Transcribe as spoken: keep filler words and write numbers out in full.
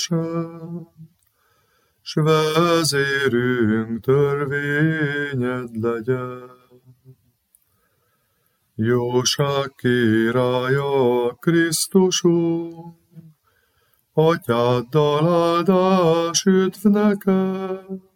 s vezérünk törvényed legyen. Jóság királya Krisztusunk, Atyáddal áldás üdv neked,